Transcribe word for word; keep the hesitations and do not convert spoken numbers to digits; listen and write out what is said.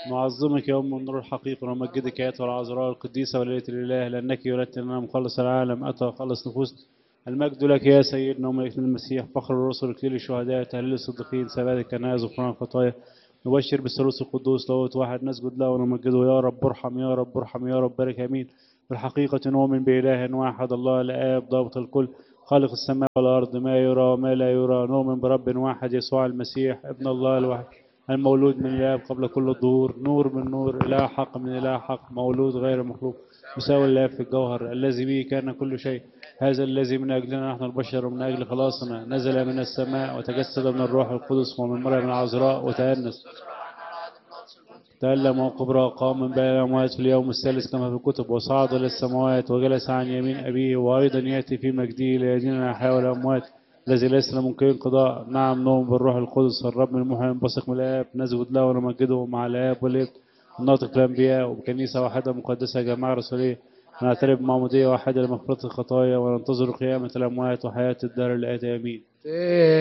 نعظمك يا أم النور الحقيقي ونمجدك يا أيتها العذراء القديسة وليلة الإله لأنك ولدت لنا مخلص العالم أتى خلص نفوسنا. المجد لك يا سيدنا وملكنا المسيح فخر الرسل اكليل الشهداء تهليل الصديقين ثبات الكنائس غفران الخطايا. نبشر بالثالوث القدوس لاهوت واحد نسجد له ونمجده يا رب ارحم يا رب ارحم يا رب بارك امين. بالحقيقة نؤمن بإله واحد الله الآب ضابط الكل خالق السماء والأرض ما يرى وما لا يرى. نؤمن برب واحد يسوع المسيح ابن الله الواحد المولود من الآب قبل كل الظهور نور من نور إله حق من إله حق مولود غير مخلوق مساوي الآب في الجوهر الذي به كان كل شيء. هذا الذي من أجلنا نحن البشر ومن أجل خلاصنا نزل من السماء وتجسد من الروح القدس ومن مريم العذراء وتأنس تألم وقبر وقام من بين الأموات في اليوم الثالث كما في الكتب وصعد إلى السماوات وجلس عن يمين أبيه وأيضا يأتي في مجده ليدين الأحياء والأموات الذي ليس له ممكن قضاء. نعم نؤمن بالروح القدس الرب من المحيي المنبثق من الآب نسجد له ونمجده مع الآب والابن الناطق بالأنبياء وبكنيسة واحدة مقدسة جماعة رسولية نعترف بمعمودية واحدة لمغفرة الخطايا وننتظر قيامة الأموات وحياة الدار الآتية آمين.